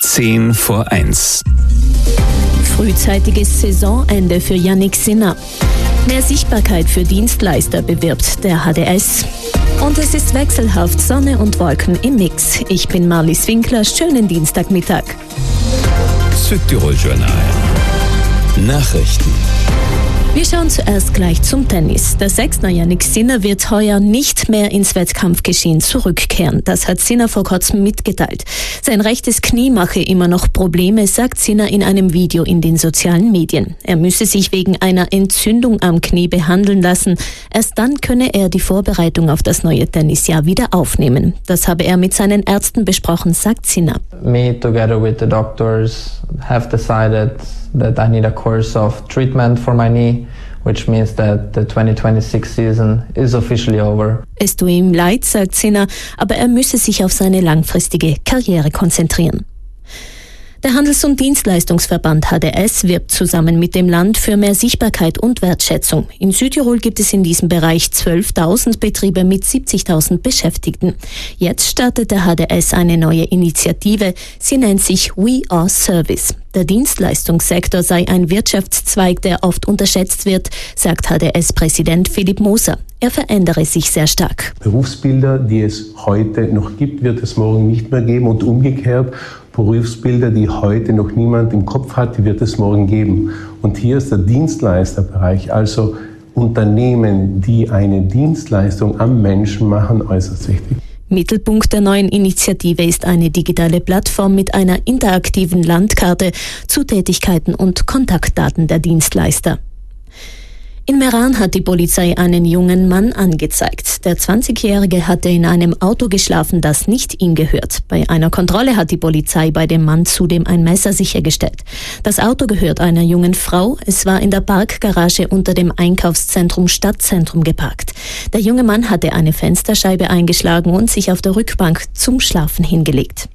10:10. Frühzeitiges Saisonende für Jannik Sinner. Mehr Sichtbarkeit für Dienstleister bewirbt der HDS. Und es ist wechselhaft Sonne und Wolken im Mix. Ich bin Marlies Winkler, schönen Dienstagmittag. Südtirol-Journal. Nachrichten. Wir schauen zuerst gleich zum Tennis. Der Sechsner Jannik Sinner wird heuer nicht mehr ins Wettkampfgeschehen zurückkehren. Das hat Sinner vor kurzem mitgeteilt. Sein rechtes Knie mache immer noch Probleme, sagt Sinner in einem Video in den sozialen Medien. Er müsse sich wegen einer Entzündung am Knie behandeln lassen. Erst dann könne er die Vorbereitung auf das neue Tennisjahr wieder aufnehmen. Das habe er mit seinen Ärzten besprochen, sagt Sinner. Me together with the doctors have decided that I need a course of treatment for my knee, which means that the 2026 season is officially over. Es tue ihm leid, sagt Sinner, aber er müsse sich auf seine langfristige Karriere konzentrieren. Der Handels- und Dienstleistungsverband HDS wirbt zusammen mit dem Land für mehr Sichtbarkeit und Wertschätzung. In Südtirol gibt es in diesem Bereich 12.000 Betriebe mit 70.000 Beschäftigten. Jetzt startet der HDS eine neue Initiative. Sie nennt sich We Are Service. Der Dienstleistungssektor sei ein Wirtschaftszweig, der oft unterschätzt wird, sagt HDS-Präsident Philipp Moser. Er verändere sich sehr stark. Berufsbilder, die es heute noch gibt, wird es morgen nicht mehr geben und umgekehrt. Berufsbilder, die heute noch niemand im Kopf hat, die wird es morgen geben. Und hier ist der Dienstleisterbereich, also Unternehmen, die eine Dienstleistung am Menschen machen, äußerst wichtig. Mittelpunkt der neuen Initiative ist eine digitale Plattform mit einer interaktiven Landkarte zu Tätigkeiten und Kontaktdaten der Dienstleister. In Meran hat die Polizei einen jungen Mann angezeigt. Der 20-Jährige hatte in einem Auto geschlafen, das nicht ihm gehört. Bei einer Kontrolle hat die Polizei bei dem Mann zudem ein Messer sichergestellt. Das Auto gehört einer jungen Frau. Es war in der Parkgarage unter dem Einkaufszentrum Stadtzentrum geparkt. Der junge Mann hatte eine Fensterscheibe eingeschlagen und sich auf der Rückbank zum Schlafen hingelegt.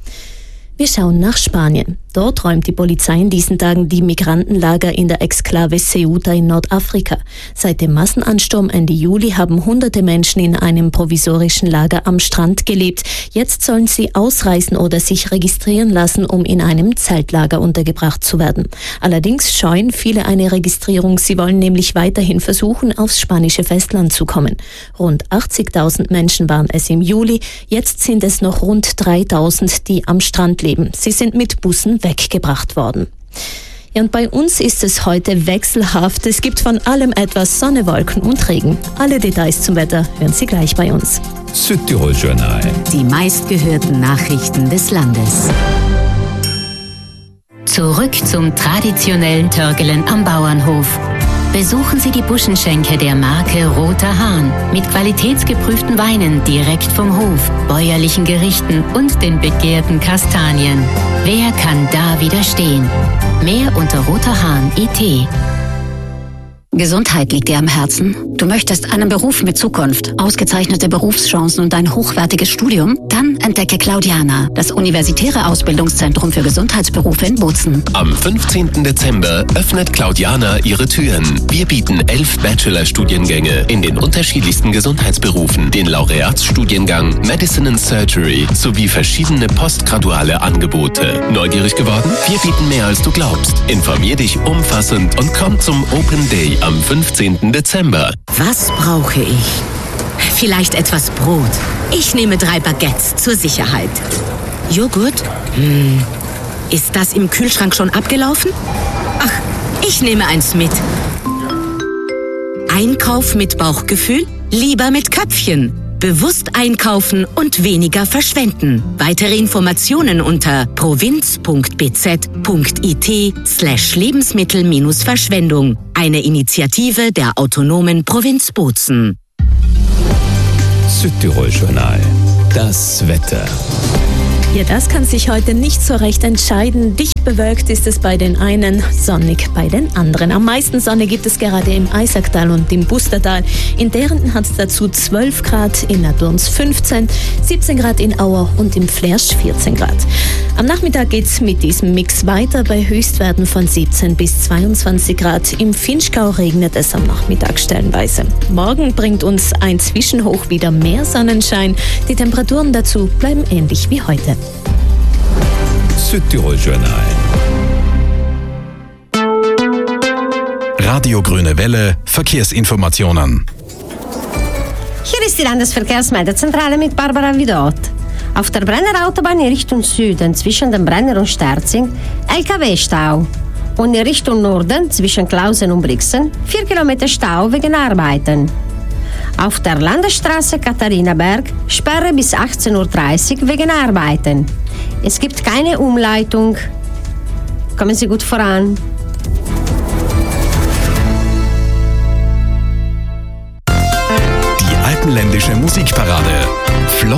Wir schauen nach Spanien. Dort räumt die Polizei in diesen Tagen die Migrantenlager in der Exklave Ceuta in Nordafrika. Seit dem Massenansturm Ende Juli haben hunderte Menschen in einem provisorischen Lager am Strand gelebt. Jetzt sollen sie ausreisen oder sich registrieren lassen, um in einem Zeltlager untergebracht zu werden. Allerdings scheuen viele eine Registrierung. Sie wollen nämlich weiterhin versuchen, aufs spanische Festland zu kommen. Rund 80.000 Menschen waren es im Juli. Jetzt sind es noch rund 3.000, die am Strand leben. Sie sind mit Bussen weggebracht worden. Ja, und bei uns ist es heute wechselhaft. Es gibt von allem etwas: Sonne, Wolken und Regen. Alle Details zum Wetter hören Sie gleich bei uns. Südtirol-Journal. Die meistgehörten Nachrichten des Landes. Zurück zum traditionellen Törgelen am Bauernhof. Besuchen Sie die Buschenschenke der Marke Roter Hahn mit qualitätsgeprüften Weinen direkt vom Hof, bäuerlichen Gerichten und den begehrten Kastanien. Wer kann da widerstehen? Mehr unter roterhahn.it. Gesundheit liegt dir am Herzen? Du möchtest einen Beruf mit Zukunft, ausgezeichnete Berufschancen und ein hochwertiges Studium? Dann entdecke Claudiana, das universitäre Ausbildungszentrum für Gesundheitsberufe in Bozen. Am 15. Dezember öffnet Claudiana ihre Türen. Wir bieten 11 Bachelor-Studiengänge in den unterschiedlichsten Gesundheitsberufen, den Laureatsstudiengang Medicine and Surgery sowie verschiedene postgraduale Angebote. Neugierig geworden? Wir bieten mehr, als du glaubst. Informier dich umfassend und komm zum Open Day am 15. Dezember. Was brauche ich? Vielleicht etwas Brot. Ich nehme 3 Baguettes zur Sicherheit. Joghurt? Ist das im Kühlschrank schon abgelaufen? Ach, ich nehme eins mit. Einkauf mit Bauchgefühl? Lieber mit Köpfchen. Bewusst einkaufen und weniger verschwenden. Weitere Informationen unter provinz.bz.it/Lebensmittel-Verschwendung. Eine Initiative der autonomen Provinz Bozen. Südtirol-Journal. Das Wetter. Ja, das kann sich heute nicht so recht entscheiden. Dicht bewölkt ist es bei den einen, sonnig bei den anderen. Am meisten Sonne gibt es gerade im Eisacktal und im Bustertal. In Derenden hat es dazu 12 Grad, in Nadurns 15, 17 Grad in Auer und im Flersch 14 Grad. Am Nachmittag geht es mit diesem Mix weiter bei Höchstwerten von 17 bis 22 Grad. Im Vinschgau regnet es am Nachmittag stellenweise. Morgen bringt uns ein Zwischenhoch wieder mehr Sonnenschein. Die Temperaturen dazu bleiben ähnlich wie heute. Südtirol-Journal. Radio Grüne Welle, Verkehrsinformationen. Hier ist die Landesverkehrsmeldezentrale mit Barbara Vidot. Auf der Brenner Autobahn in Richtung Süden zwischen dem Brenner und Sterzing LKW-Stau. Und in Richtung Norden zwischen Klausen und Brixen 4 Kilometer Stau wegen Arbeiten. Auf der Landesstraße Katharinaberg Sperre bis 18:30 Uhr wegen Arbeiten. Es gibt keine Umleitung. Kommen Sie gut voran. Die alpenländische Musikparade.